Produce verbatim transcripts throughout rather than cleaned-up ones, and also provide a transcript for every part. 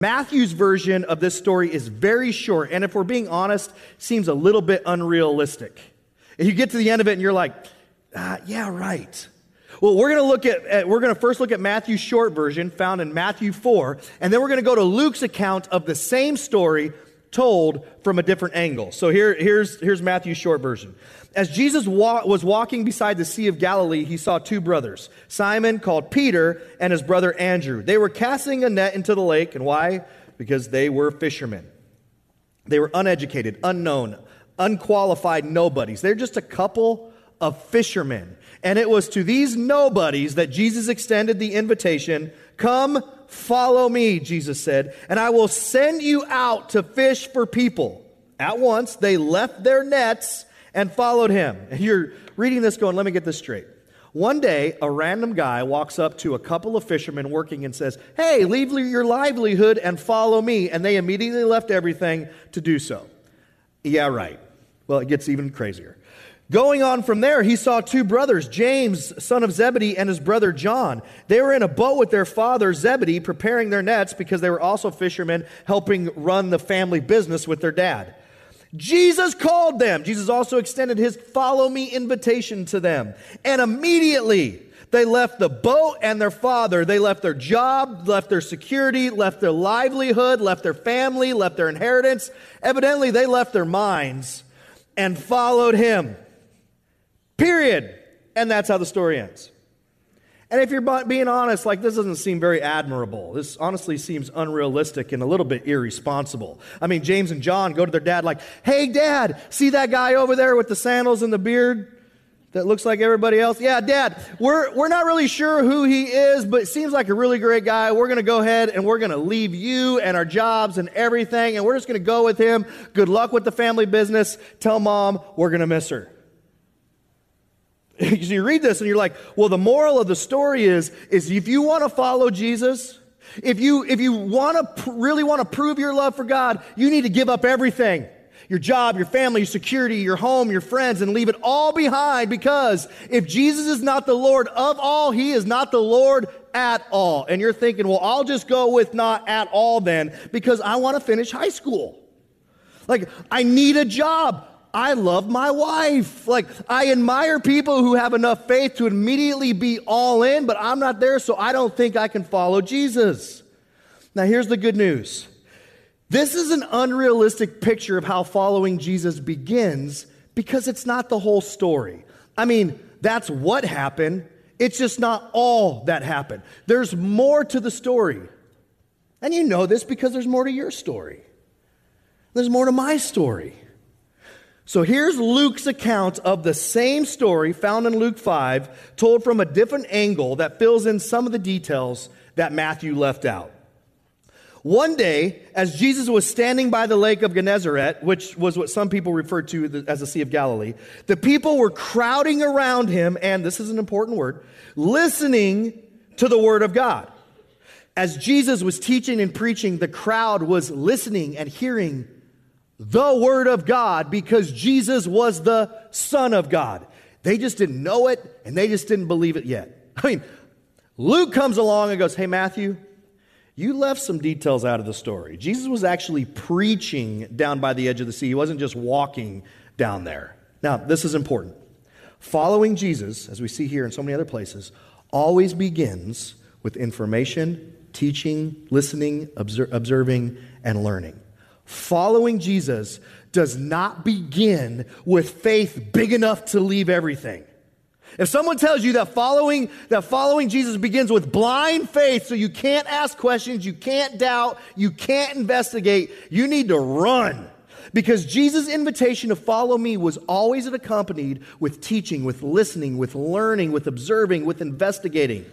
Matthew's version of this story is very short, and if we're being honest, seems a little bit unrealistic. And you get to the end of it and you're like, ah, yeah, right. Well, we're going to look at, at we're going to first look at Matthew's short version found in Matthew four, and then we're going to go to Luke's account of the same story told from a different angle. So here, here's, here's Matthew's short version. As Jesus wa- was walking beside the Sea of Galilee, he saw two brothers, Simon, called Peter, and his brother Andrew. They were casting a net into the lake. And why? Because they were fishermen. They were uneducated, unknown, unqualified nobodies. They're just a couple of fishermen. And it was to these nobodies that Jesus extended the invitation, "Come, follow me," Jesus said, "and I will send you out to fish for people." At once, they left their nets and followed him. And you're reading this going, let me get this straight. One day, a random guy walks up to a couple of fishermen working and says, "Hey, leave your livelihood and follow me." And they immediately left everything to do so. Yeah, right. Well, it gets even crazier. Going on from there, he saw two brothers, James, son of Zebedee, and his brother John. They were in a boat with their father, Zebedee, preparing their nets because they were also fishermen helping run the family business with their dad. Jesus called them. Jesus also extended his follow me invitation to them. And immediately they left the boat and their father. They left their job, left their security, left their livelihood, left their family, left their inheritance. Evidently, they left their minds and followed him. Period. And that's how the story ends. And if you're being honest, like this doesn't seem very admirable. This honestly seems unrealistic and a little bit irresponsible. I mean, James and John go to their dad like, "Hey, Dad, see that guy over there with the sandals and the beard that looks like everybody else? Yeah, Dad, we're we're not really sure who he is, but it seems like a really great guy. We're going to go ahead and we're going to leave you and our jobs and everything, and we're just going to go with him. Good luck with the family business. Tell Mom we're going to miss her." You read this and you're like, well, the moral of the story is, is if you want to follow Jesus, if you if you want to pr- really want to prove your love for God, you need to give up everything. Your job, your family, your security, your home, your friends, and leave it all behind, because if Jesus is not the Lord of all, he is not the Lord at all. And you're thinking, well, I'll just go with not at all then, because I want to finish high school. Like, I need a job. I love my wife. Like, I admire people who have enough faith to immediately be all in, but I'm not there, so I don't think I can follow Jesus. Now, here's the good news. This is an unrealistic picture of how following Jesus begins, because it's not the whole story. I mean, that's what happened. It's just not all that happened. There's more to the story. And you know this because there's more to your story. There's more to my story. So here's Luke's account of the same story found in Luke five, told from a different angle that fills in some of the details that Matthew left out. One day, as Jesus was standing by the lake of Gennesaret, which was what some people refer to as the Sea of Galilee, the people were crowding around him, and this is an important word, listening to the word of God. As Jesus was teaching and preaching, the crowd was listening and hearing the word of God, because Jesus was the Son of God. They just didn't know it, and they just didn't believe it yet. I mean, Luke comes along and goes, "Hey, Matthew, you left some details out of the story. Jesus was actually preaching down by the edge of the sea. He wasn't just walking down there." Now, this is important. Following Jesus, as we see here in so many other places, always begins with information, teaching, listening, obser- observing, and learning. Following Jesus does not begin with faith big enough to leave everything. If someone tells you that following that following Jesus begins with blind faith, so you can't ask questions, you can't doubt, you can't investigate, you need to run. Because Jesus' invitation to follow me was always accompanied with teaching, with listening, with learning, with observing, with investigating.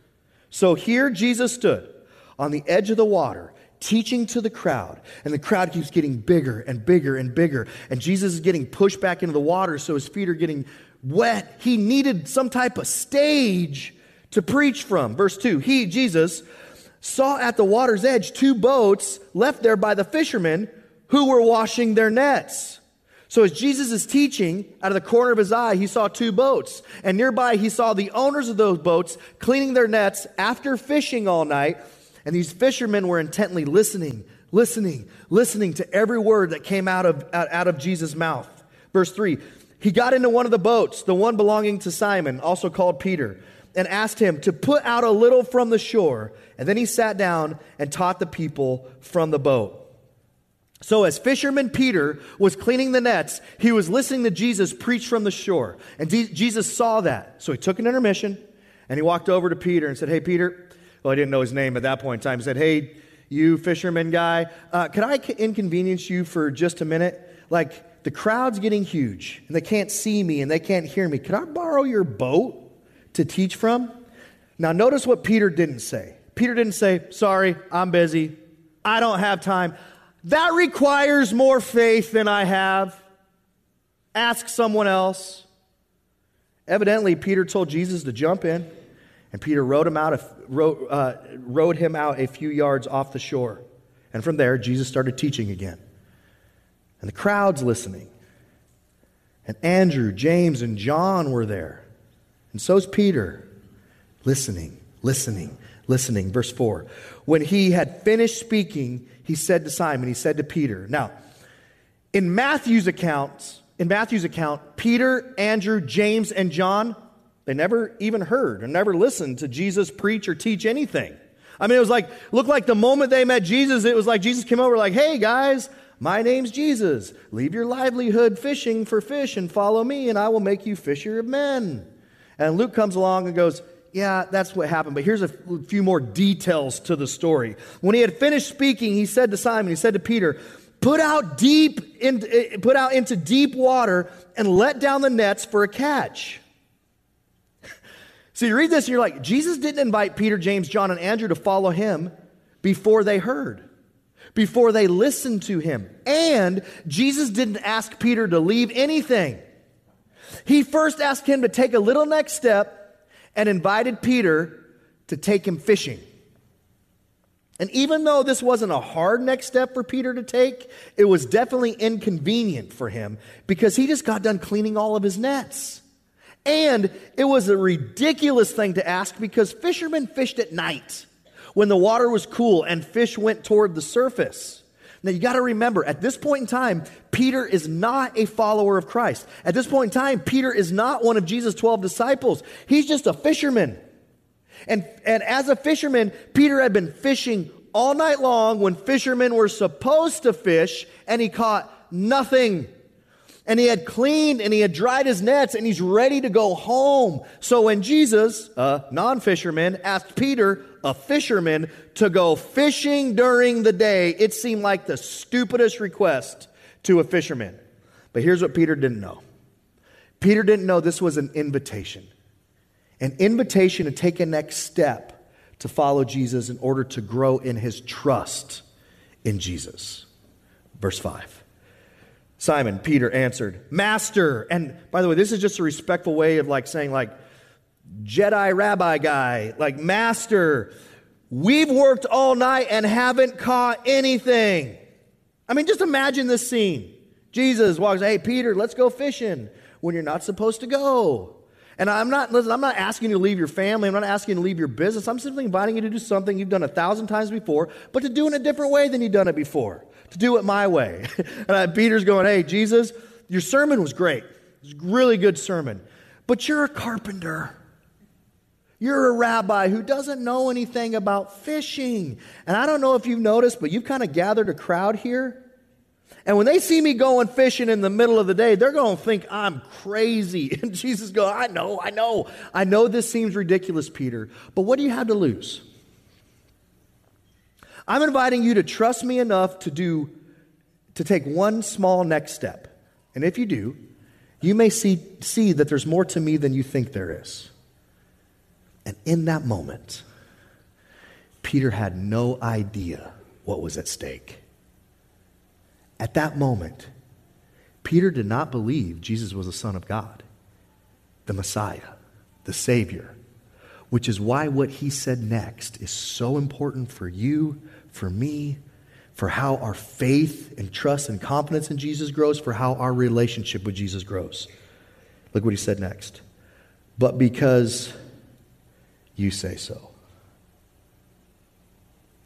So here Jesus stood on the edge of the water, teaching to the crowd, and the crowd keeps getting bigger and bigger and bigger, and Jesus is getting pushed back into the water, so his feet are getting wet. He needed some type of stage to preach from. Verse two, he, Jesus, saw at the water's edge two boats left there by the fishermen who were washing their nets. So as Jesus is teaching, out of the corner of his eye, he saw two boats, and nearby he saw the owners of those boats cleaning their nets after fishing all night. And these fishermen were intently listening, listening, listening to every word that came out of, out, out of Jesus' mouth. Verse three, he got into one of the boats, the one belonging to Simon, also called Peter, and asked him to put out a little from the shore. And then he sat down and taught the people from the boat. So as fisherman Peter was cleaning the nets, he was listening to Jesus preach from the shore. And D- Jesus saw that. So he took an intermission and he walked over to Peter and said, hey, Peter. Well, I didn't know his name at that point in time. He said, hey, you fisherman guy, uh, could I inconvenience you for just a minute? Like, the crowd's getting huge and they can't see me and they can't hear me. Could I borrow your boat to teach from? Now, notice what Peter didn't say. Peter didn't say, sorry, I'm busy. I don't have time. That requires more faith than I have. Ask someone else. Evidently, Peter told Jesus to jump in, and Peter rowed him out, a, rowed, uh, rowed him out a few yards off the shore. And from there, Jesus started teaching again. And the crowd's listening. And Andrew, James, and John were there. And so's Peter, listening, listening, listening. Verse four. When he had finished speaking, he said to Simon, he said to Peter. Now, in Matthew's account, in Matthew's account, Peter, Andrew, James, and John, they never even heard or never listened to Jesus preach or teach anything. I mean, it was like, looked like the moment they met Jesus, it was like Jesus came over like, hey guys, my name's Jesus. Leave your livelihood fishing for fish and follow me, and I will make you fisher of men. And Luke comes along and goes, yeah, that's what happened. But here's a few more details to the story. When he had finished speaking, he said to Simon, he said to Peter, put out deep, in, put out into deep water and let down the nets for a catch. So you read this and you're like, Jesus didn't invite Peter, James, John, and Andrew to follow him before they heard, before they listened to him. And Jesus didn't ask Peter to leave anything. He first asked him to take a little next step and invited Peter to take him fishing. And even though this wasn't a hard next step for Peter to take, it was definitely inconvenient for him because he just got done cleaning all of his nets. And it was a ridiculous thing to ask because fishermen fished at night when the water was cool and fish went toward the surface. Now you got to remember, at this point in time, Peter is not a follower of Christ. At this point in time, Peter is not one of Jesus' twelve disciples. He's just a fisherman. And, and as a fisherman, Peter had been fishing all night long when fishermen were supposed to fish, and he caught nothing. And he had cleaned and he had dried his nets and he's ready to go home. So when Jesus, a non-fisherman, asked Peter, a fisherman, to go fishing during the day, it seemed like the stupidest request to a fisherman. But here's what Peter didn't know. Peter didn't know this was an invitation. An invitation to take a next step to follow Jesus in order to grow in his trust in Jesus. Verse five. Simon, Peter answered, Master. And by the way, this is just a respectful way of like saying like, Jedi rabbi guy, like, Master, we've worked all night and haven't caught anything. I mean, just imagine this scene. Jesus walks, hey, Peter, let's go fishing when you're not supposed to go. And I'm not, listen, I'm not asking you to leave your family. I'm not asking you to leave your business. I'm simply inviting you to do something you've done a thousand times before, but to do it in a different way than you've done it before. To do it my way. And Peter's going, hey, Jesus, your sermon was great. It was a really good sermon. But you're a carpenter. You're a rabbi who doesn't know anything about fishing. And I don't know if you've noticed, but you've kind of gathered a crowd here. And when they see me going fishing in the middle of the day, they're going to think I'm crazy. And Jesus goes, I know, I know. I know this seems ridiculous, Peter, but what do you have to lose? I'm inviting you to trust me enough to do, to take one small next step. And if you do, you may see, see that there's more to me than you think there is. And in that moment, Peter had no idea what was at stake. At that moment, Peter did not believe Jesus was the Son of God, the Messiah, the Savior, which is why what he said next is so important for you, for me, for how our faith and trust and confidence in Jesus grows, for how our relationship with Jesus grows. Look what he said next. But because you say so.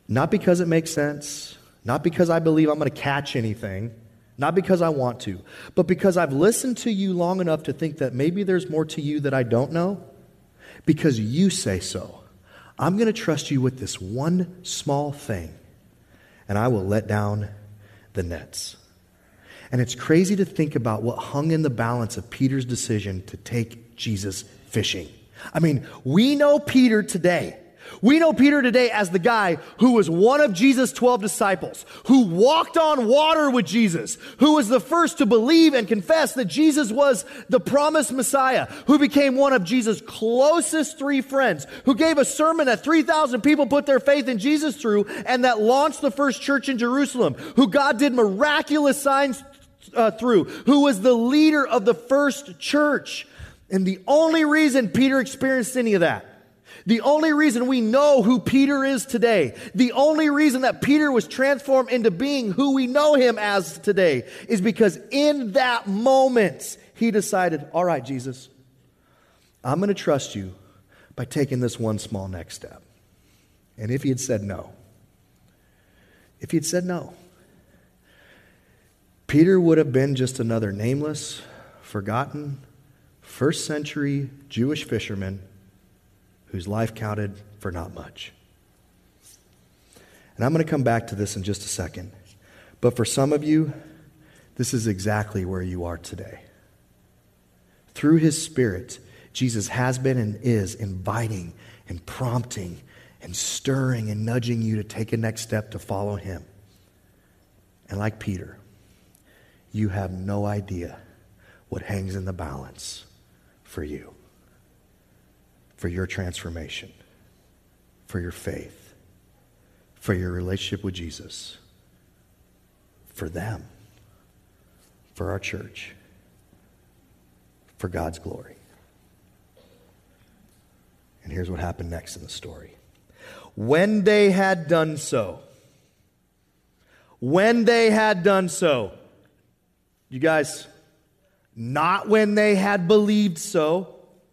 Not because it makes sense, not because I believe I'm going to catch anything, not because I want to, but because I've listened to you long enough to think that maybe there's more to you that I don't know, because you say so. I'm going to trust you with this one small thing, and I will let down the nets. And it's crazy to think about what hung in the balance of Peter's decision to take Jesus fishing. I mean, we know Peter today. We know Peter today as the guy who was one of Jesus' twelve disciples, who walked on water with Jesus, who was the first to believe and confess that Jesus was the promised Messiah, who became one of Jesus' closest three friends, who gave a sermon that three thousand people put their faith in Jesus through, and that launched the first church in Jerusalem, who God did miraculous signs uh, through, who was the leader of the first church. And the only reason Peter experienced any of that, the only reason we know who Peter is today, the only reason that Peter was transformed into being who we know him as today, is because in that moment, he decided, all right, Jesus, I'm going to trust you by taking this one small next step. And if he had said no, if he had said no, Peter would have been just another nameless, forgotten, first century Jewish fisherman whose life counted for not much. And I'm going to come back to this in just a second. But for some of you, this is exactly where you are today. Through his Spirit, Jesus has been and is inviting and prompting and stirring and nudging you to take a next step to follow him. And like Peter, you have no idea what hangs in the balance for you, for your transformation, for your faith, for your relationship with Jesus, for them, for our church, for God's glory. And here's what happened next in the story. When they had done so, when they had done so, you guys, not when they had believed so,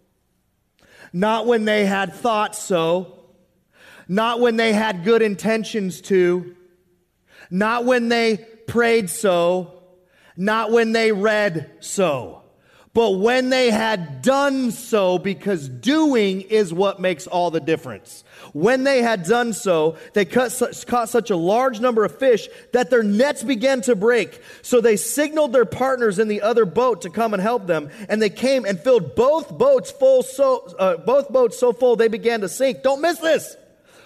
not when they had thought so, not when they had good intentions to, not when they prayed so, not when they read so, but when they had done so, because doing is what makes all the difference. When they had done so, they caught such, caught such a large number of fish that their nets began to break. So they signaled their partners in the other boat to come and help them, and they came and filled both boats full, so uh, both boats so full they began to sink. Don't miss this.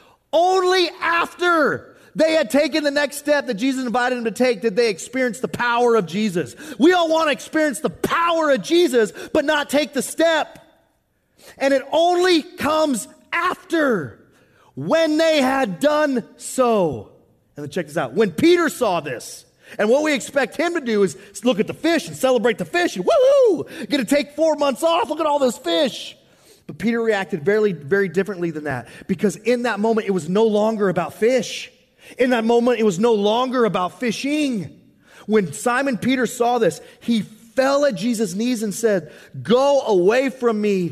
Only after they had taken the next step that Jesus invited them to take did they experience the power of Jesus. We all want to experience the power of Jesus, but not take the step. And it only comes after, when they had done so. And then check this out. When Peter saw this, and what we expect him to do is look at the fish and celebrate the fish, and woohoo, get to take four months off, look at all this fish. But Peter reacted very, very differently than that, because in that moment, it was no longer about fish. In that moment, it was no longer about fishing. When Simon Peter saw this, he fell at Jesus' knees and said, "Go away from me,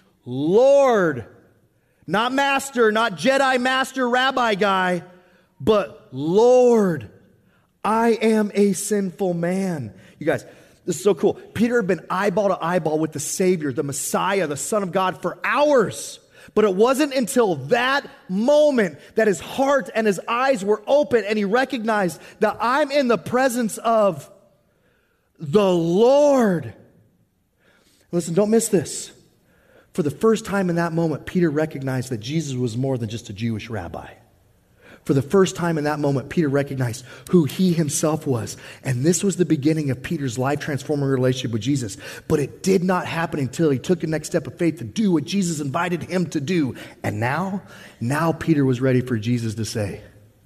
Lord." Not master, not Jedi master rabbi guy, but Lord, I am a sinful man. You guys, this is so cool. Peter had been eyeball to eyeball with the Savior, the Messiah, the Son of God for hours. But it wasn't until that moment that his heart and his eyes were open and he recognized that I'm in the presence of the Lord. Listen, don't miss this. For the first time in that moment, Peter recognized that Jesus was more than just a Jewish rabbi. For the first time in that moment, Peter recognized who he himself was. And this was the beginning of Peter's life-transforming relationship with Jesus. But it did not happen until he took the next step of faith to do what Jesus invited him to do. And now, now Peter was ready for Jesus to say,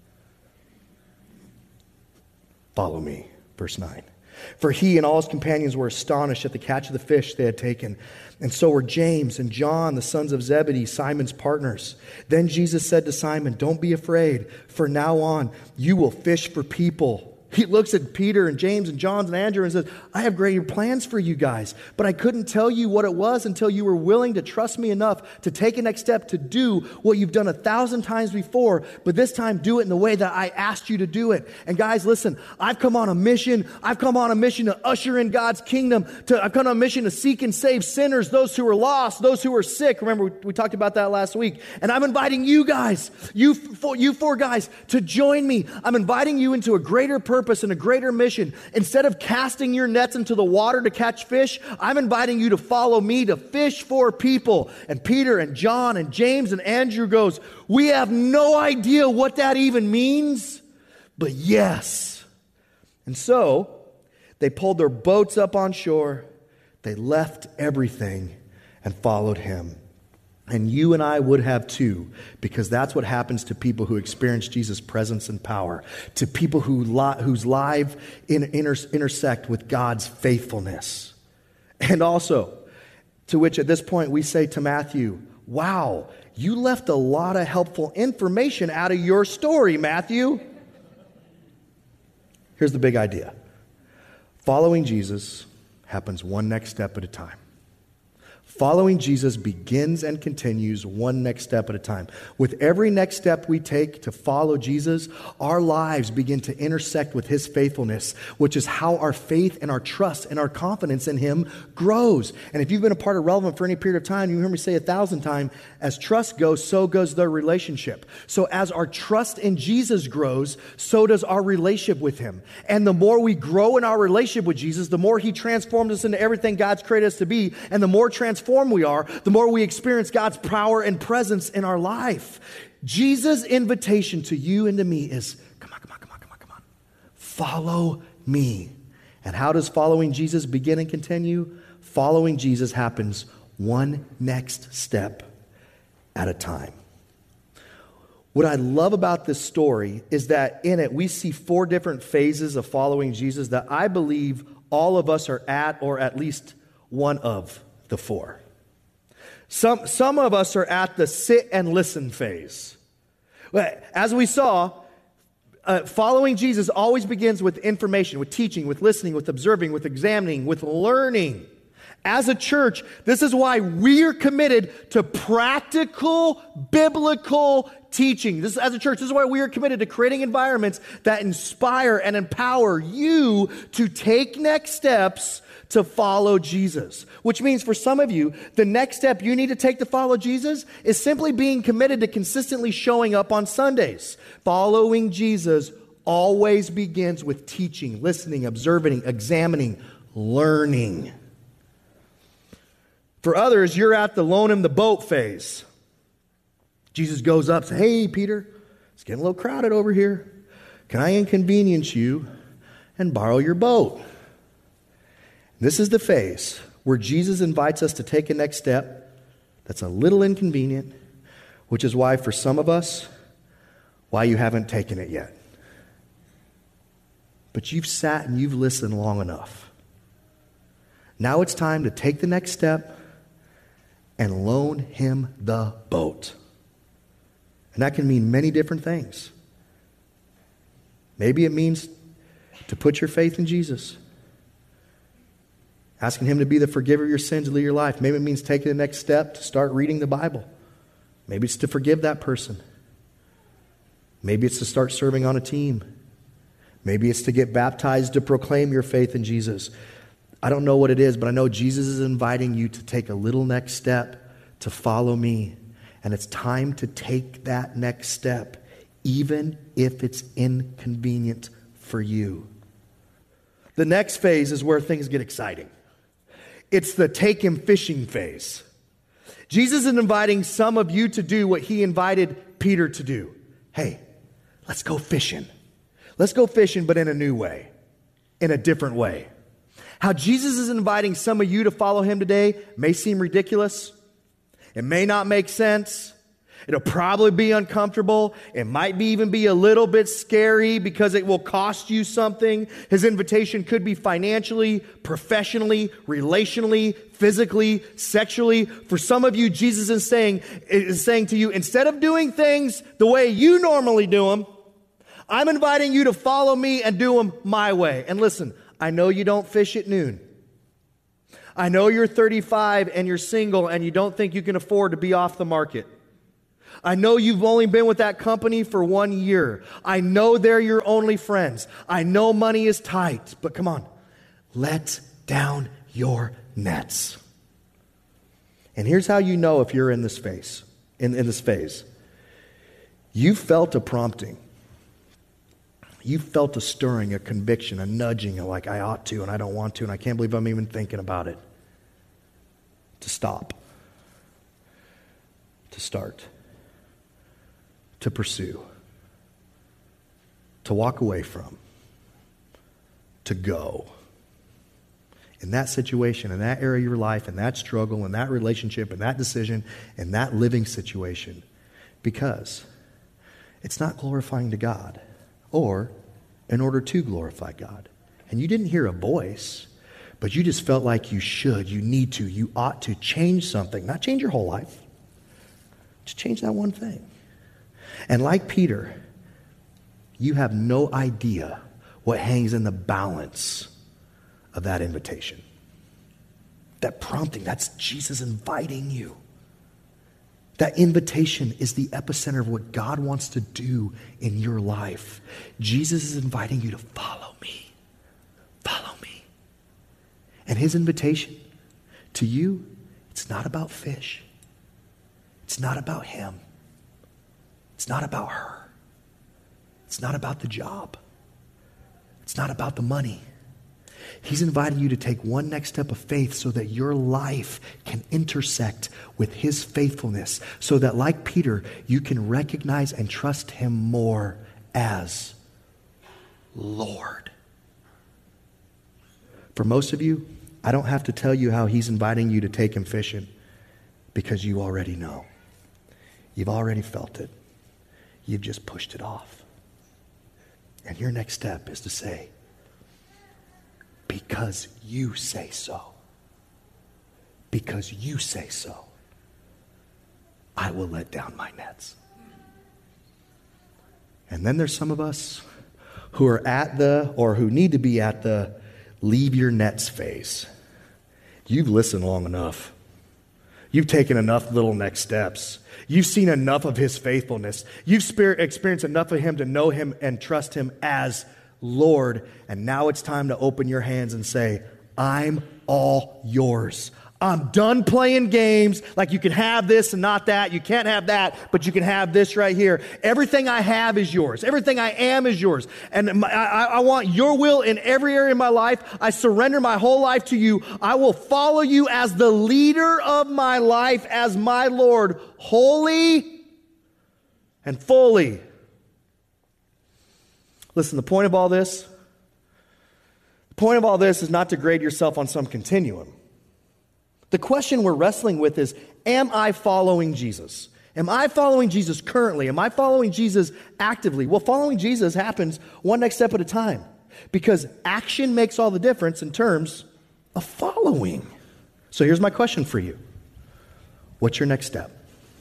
"Follow me," verse nine. For he and all his companions were astonished at the catch of the fish they had taken. And so were James and John, the sons of Zebedee, Simon's partners. Then Jesus said to Simon, "Don't be afraid. From now on, you will fish for people." he looks at Peter and James and John and Andrew and says, I have greater plans for you guys, but I couldn't tell you what it was until you were willing to trust me enough to take a next step to do what you've done a thousand times before, but this time do it in the way that I asked you to do it. And guys, listen, I've come on a mission. I've come on a mission to usher in God's kingdom. To, I've come on a mission to seek and save sinners, those who are lost, those who are sick. Remember, we, we talked about that last week. And I'm inviting you guys, you four, you four guys, to join me. I'm inviting you into a greater purpose and a greater mission. Instead of casting your nets into the water to catch fish, I'm inviting you to follow me to fish for people. And Peter and John and James and Andrew goes, we have no idea what that even means, but yes. And so they pulled their boats up on shore. They left everything and followed him. And you and I would have too, because that's what happens to people who experience Jesus' presence and power, to people who li- whose lives in, inter- intersect with God's faithfulness. And also, to which at this point we say to Matthew, wow, you left a lot of helpful information out of your story, Matthew. Here's the big idea. Following Jesus happens one next step at a time. Following Jesus begins and continues one next step at a time. With every next step we take to follow Jesus, our lives begin to intersect with his faithfulness, which is how our faith and our trust and our confidence in him grows. And if you've been a part of Relevant for any period of time, you hear me say a thousand times, as trust goes, so goes the relationship. So as our trust in Jesus grows, so does our relationship with him. And the more we grow in our relationship with Jesus, the more he transforms us into everything God's created us to be, and the more transformed we are, the more we experience God's power and presence in our life. Jesus' invitation to you and to me is, come on, come on, come on, come on, come on. Follow me. And how does following Jesus begin and continue? Following Jesus happens one next step at a time. What I love about this story is that in it we see four different phases of following Jesus that I believe all of us are at, or at least one of the four. Some, some of us are at the sit and listen phase. As we saw, uh, following Jesus always begins with information, with teaching, with listening, with observing, with examining, with learning. As a church, this is why we're committed to practical, biblical teaching. This, as a church, this is why we are committed to creating environments that inspire and empower you to take next steps to follow Jesus. Which means for some of you, the next step you need to take to follow Jesus is simply being committed to consistently showing up on Sundays. Following Jesus always begins with teaching, listening, observing, examining, learning. For others, you're at the loan him the boat phase. Jesus goes up and says, hey, Peter, it's getting a little crowded over here. Can I inconvenience you and borrow your boat? This is the phase where Jesus invites us to take a next step that's a little inconvenient, which is why for some of us, why you haven't taken it yet. But you've sat and you've listened long enough. Now it's time to take the next step and loan him the boat. And that can mean many different things. Maybe it means to put your faith in Jesus, asking him to be the forgiver of your sins and lead your life. Maybe it means taking the next step to start reading the Bible. Maybe it's to forgive that person. Maybe it's to start serving on a team. Maybe it's to get baptized to proclaim your faith in Jesus. I don't know what it is, but I know Jesus is inviting you to take a little next step to follow me. And it's time to take that next step, even if it's inconvenient for you. The next phase is where things get exciting. It's the take him fishing phase. Jesus is inviting some of you to do what he invited Peter to do. Hey, let's go fishing. Let's go fishing, but in a new way, in a different way. How Jesus is inviting some of you to follow him today may seem ridiculous. It may not make sense. It'll probably be uncomfortable. It might be even be a little bit scary because it will cost you something. His invitation could be financially, professionally, relationally, physically, sexually. For some of you, Jesus is saying, is saying to you, instead of doing things the way you normally do them, I'm inviting you to follow me and do them my way. And listen, I know you don't fish at noon. I know you're thirty-five and you're single and you don't think you can afford to be off the market. I know you've only been with that company for one year. I know they're your only friends. I know money is tight, but come on, let down your nets. And here's how you know if you're in this phase, in, in this phase. You felt a prompting. You felt a stirring, a conviction, a nudging, like I ought to and I don't want to and I can't believe I'm even thinking about it. To stop. To start. To pursue. To walk away from. To go. In that situation, in that area of your life, in that struggle, in that relationship, in that decision, in that living situation. Because it's not glorifying to God. Or in order to glorify God. And you didn't hear a voice, but you just felt like you should, you need to, you ought to change something. Not change your whole life. Just change that one thing. And like Peter, you have no idea what hangs in the balance of that invitation. That prompting, that's Jesus inviting you. That invitation is the epicenter of what God wants to do in your life. Jesus is inviting you to follow me. Follow me. And his invitation to you, it's not about fish. It's not about him. It's not about her. It's not about the job. It's not about the money. He's inviting you to take one next step of faith so that your life can intersect with his faithfulness, so that like Peter, you can recognize and trust him more as Lord. For most of you, I don't have to tell you how he's inviting you to take him fishing, because you already know. You've already felt it. You've just pushed it off. And your next step is to say, because you say so. Because you say so. I will let down my nets. And then there's some of us who are at the, or who need to be at the, leave your nets phase. You've listened long enough. You've taken enough little next steps. You've seen enough of his faithfulness. You've experienced enough of him to know him and trust him as Lord. And now it's time to open your hands and say, I'm all yours. I'm done playing games like you can have this and not that. You can't have that, but you can have this right here. Everything I have is yours. Everything I am is yours. And my, I, I want your will in every area of my life. I surrender my whole life to you. I will follow you as the leader of my life, as my Lord, wholly and fully. Listen, the point of all this, the point of all this is not to grade yourself on some continuum. The question we're wrestling with is, am I following Jesus? Am I following Jesus currently? Am I following Jesus actively? Well, following Jesus happens one next step at a time, because action makes all the difference in terms of following. So here's my question for you. What's your next step?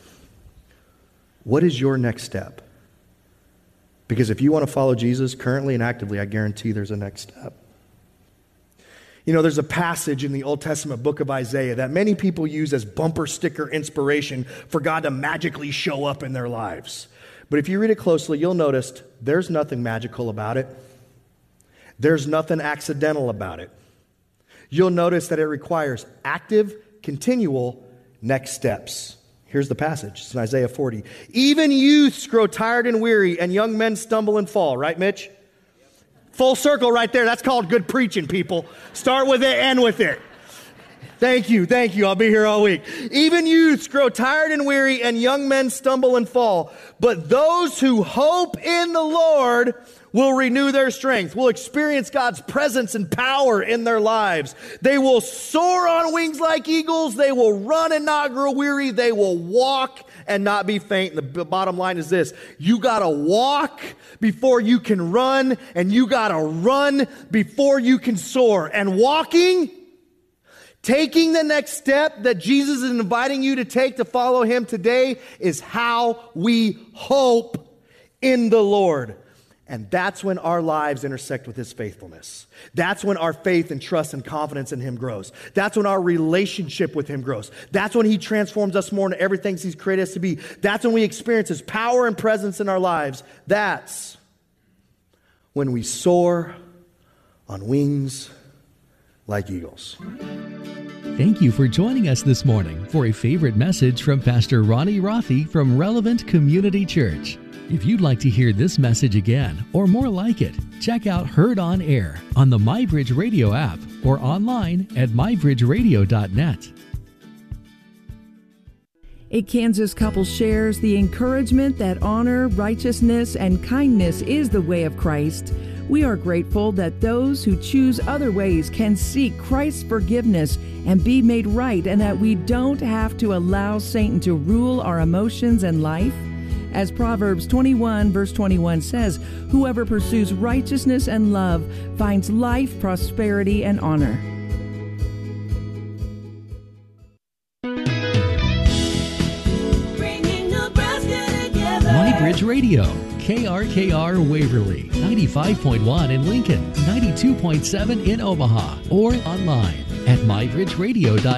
What is your next step? Because if you want to follow Jesus currently and actively, I guarantee there's a next step. You know, there's a passage in the Old Testament book of Isaiah that many people use as bumper sticker inspiration for God to magically show up in their lives. But if you read it closely, you'll notice there's nothing magical about it. There's nothing accidental about it. You'll notice that it requires active, continual next steps. Here's the passage. It's in Isaiah forty. Even youths grow tired and weary, and young men stumble and fall. Right, Mitch? Full circle right there. That's called good preaching, people. Start with it, end with it. Thank you, thank you. I'll be here all week. Even youths grow tired and weary, and young men stumble and fall. But those who hope in the Lord will renew their strength, will experience God's presence and power in their lives. They will soar on wings like eagles. They will run and not grow weary. They will walk and not be faint. And the bottom line is this: you got to walk before you can run, and you got to run before you can soar. And walking, taking the next step that Jesus is inviting you to take to follow him today, is how we hope in the Lord. And that's when our lives intersect with his faithfulness. That's when our faith and trust and confidence in him grows. That's when our relationship with him grows. That's when he transforms us more into everything he's created us to be. That's when we experience his power and presence in our lives. That's when we soar on wings like eagles. Thank you for joining us this morning for a favorite message from Pastor Ronnie Rothy from Relevant Community Church. If you'd like to hear this message again or more like it, check out Heard on Air on the MyBridge Radio app or online at my bridge radio dot net. A Kansas couple shares the encouragement that honor, righteousness, and kindness is the way of Christ. We are grateful that those who choose other ways can seek Christ's forgiveness and be made right, and that we don't have to allow Satan to rule our emotions and life. As Proverbs twenty-one verse twenty-one says, whoever pursues righteousness and love finds life, prosperity, and honor. MyBridge Radio, K R K R Waverly, ninety-five point one in Lincoln, ninety-two point seven in Omaha, or online at my bridge radio dot net.